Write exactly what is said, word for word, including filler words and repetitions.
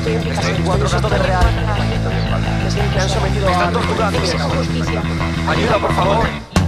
Estoy en mi casa, Estoy en estoy cuatro en Soto de Real. Me, me han sometido Me están a torturando. justicia. Ayuda, por favor.